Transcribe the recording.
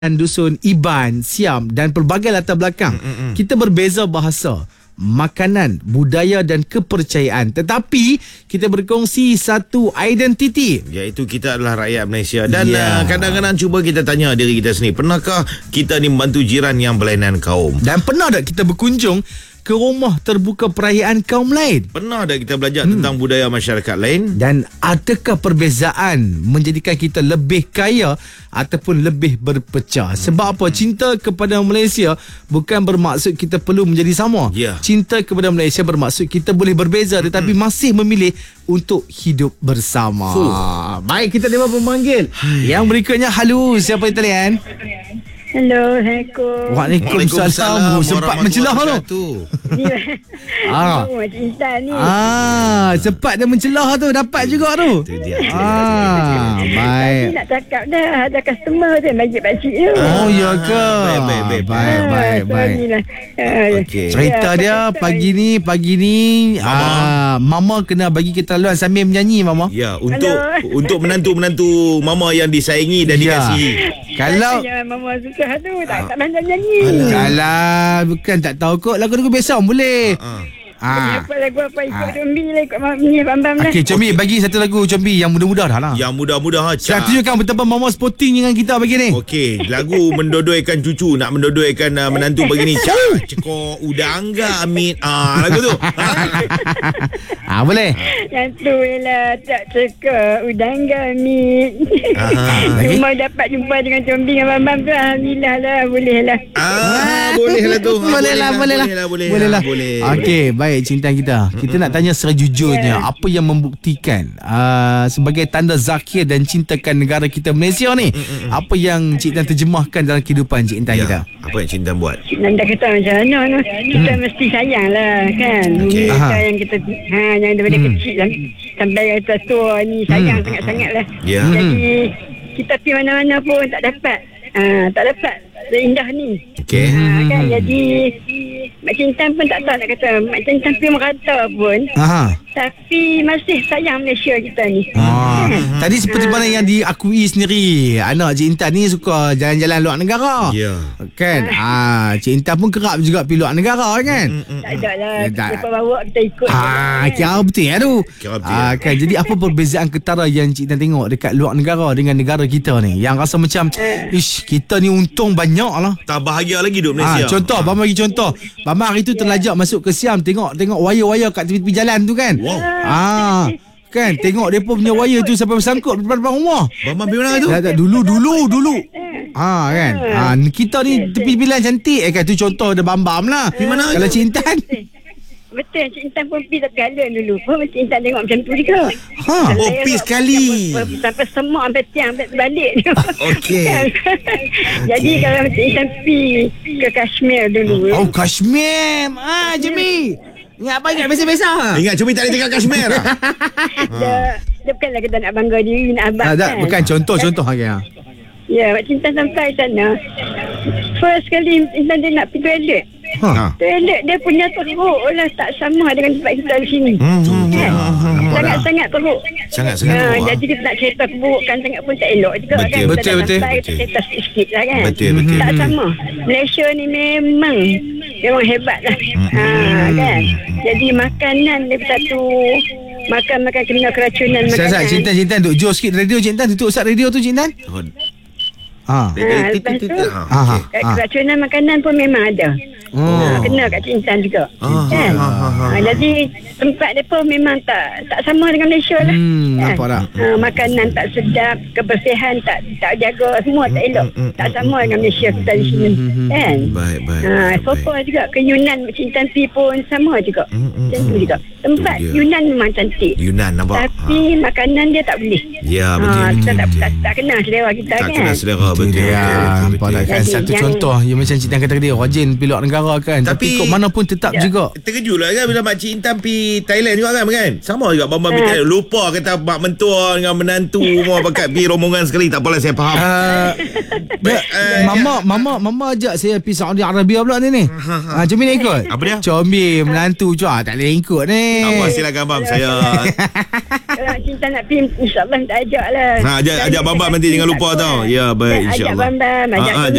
dusun Iban, Siam dan pelbagai latar belakang. Kita berbeza bahasa, makanan, budaya dan kepercayaan, tetapi kita berkongsi satu identiti, iaitu kita adalah rakyat Malaysia. Dan kadang-kadang cuba kita tanya diri kita sendiri, pernahkah kita ni membantu jiran yang berlainan kaum? Dan pernah tak kita berkunjung ke rumah terbuka perayaan kaum lain? Pernah tak kita belajar tentang budaya masyarakat lain? Dan adakah perbezaan menjadikan kita lebih kaya ataupun lebih berpecah? Sebab apa? Cinta kepada Malaysia bukan bermaksud kita perlu menjadi sama. Cinta kepada Malaysia bermaksud kita boleh berbeza tetapi masih memilih untuk hidup bersama. Baik, kita terima pemanggil. Yang berikutnya, halo, siapa di talian? Hello, Assalamualaikum. Waalaikumsalam. Sempat mencelah tu. Cinta ni. Sempat dia mencelah tu, dapat juga tu. Baik. Tadi nak cakap dah, ada customer tu bagi pakcik tu. Oh, ya ke? Baik. Okey. Cerita dia pagi ni Mama kena bagi kita laluan sambil menyanyi, Mama. Ya, untuk menantu-menantu Mama yang disayangi dan dikasihi. Kalau Mama suka tu, tak pandai nyanyi. Alah, bukan tak tahu kot. Lagu-lagu biasa boleh. Apa lagu apa ikut Combi lah, ikut ni Bambam lah. Okey, Combi bagi satu lagu Combi yang mudah-mudah dah lah. Yang mudah-mudah. Saya tunjukkan betapa Mama sporting dengan kita pagi ni. Okey, lagu mendodoikan cucu, nak mendodoikan menantu pagi ni. Cekok udangga amit. Lagu tu. Boleh. Yang tu ialah tak cekok udangga amit. Cuma dapat jumpa dengan Combi dengan Bambam tu, alhamdulillah lah, boleh lah. Boleh lah tu. Boleh lah. Okey, baik cinta kita. Kita nak tanya secara jujurnya, apa yang membuktikan sebagai tanda zakir dan cintakan negara kita Malaysia ni? Apa yang Cik Tan terjemahkan dalam kehidupan Cik Tan kita? Apa yang Cik Tan buat? Nanda kata macam mana kita mesti sayang lah kan. Kita yang kita yang daripada kecil sampai kita tua ni sayang sangat-sangat lah. Jadi kita pergi mana-mana pun tak dapat seindah ni. Kan, jadi Mak Cintan pun tak tahu nak kata. Mak Cintan pergi merata pun, tapi masih sayang Malaysia kita ni. Tadi seperti mana yang diakui sendiri, anak Cik Intan ni suka jalan-jalan luar negara. Kan? Cik Intan pun kerap juga pergi luar negara kan? Tak ada lah. Siapa bawa kita ikut. Kira betul ya tu. Kan? Jadi apa perbezaan ketara yang Cik Intan tengok dekat luar negara dengan negara kita ni, yang rasa macam ish, kita ni untung banyak lah, tak bahagia lagi duduk Malaysia. Contoh, Bama bagi contoh. Bama hari tu terlajak masuk ke Siam, tengok wire-wire kat tepi-tepi jalan tu kan. Kan, tengok depa punya wire tu sampai bersangkut depan rumah. Bama pergi mana tu? Dulu. Kan. Kita ni tepi jalan cantik kan, tu contoh ada Bambam lah. Pergi mana? Kalau Cik Intan. Betul, Cik Intan pun pergi tak galon dulu pun. Cik Intan tengok macam tu juga. Pergi sekali. Sampai semak, sampai tiang, sampai balik. Okey. Jadi kalau Cik Intan pergi ke Kashmir dulu. Kashmir. Jemi. Ingat apa? Ingat biasa-biasa. Ingat Cumi tak ada tinggal Kashmir. Dia bukanlah kita nak bangga diri, nak abang kan. Bukan contoh kan. Ya, Mak Cinta sampai sana. First kali Intan dia nak pergi toilet. Toilet dia punya teruk lah, tak sama dengan tempat kita di sini. Sangat-sangat teruk. Sangat-sangat teruk. Jadi kita nak cerita keburukan sangat pun tak elok juga kan. Betul. Kita cerita sikit lah kan. Betul. Tak sama. Malaysia ni memang hebat lah. Kan. Jadi makanan dia satu, makan kena keracunan makanan. Cinta duk jauh sikit radio Cik Intan, tutup usap radio tu Cik Intan. Lepas tu keracunan makanan pun memang ada. Kena kat Cik Intan juga. Kan? Jadi tempat dia pun memang tak sama dengan Malaysia lah. Nampak tak? Makanan tak sedap, kebersihan tak jaga, semua tak elok. Tak sama dengan Malaysia kita di sini. Kan? Baik. So juga ke Yunan Cik Intan pergi pun sama juga. Macam tu juga. Tempat Yunan memang cantik. Yunan nampak. Tapi makanan dia tak boleh. Ya, betul. Kita tak kena selera kita kan. Tak kena selera, betul. Nampak tak kan? Satu contoh yang macam Cik Tan kata dia rajin pergi luar negara kan, tapi kok mana pun tetap juga. Terkejut lah kan bila Mak Cik Intan pergi Thailand juga kan? Sama juga Bambam pergi Thailand. Lupa kata mak mentua dengan menantu semua pakat pergi rombongan sekali. Tak apalah, saya faham. Mama ajak saya pergi Saudi Arabia pula ni. Combi nak ikut? Apa dia? Combi menantu tak boleh ikut ni. Apa silakan Bam, saya Kalau cinta nak pergi, insyaAllah tak ajak lah. Ajak Bambam nanti jangan lupa tau. Ya, baik, Ajak insyaAllah. Bambam, ajak